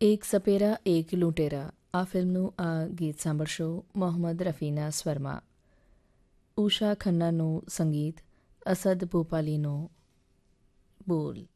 એક સપેરા એક લૂંટેરા આ ફિલ્મનું આ ગીત સાંભળશો મોહમ્મદ રફીના સ્વરમાં. ઉષા ખન્નાનું સંગીત, અસદ ભોપાલીનો બોલ.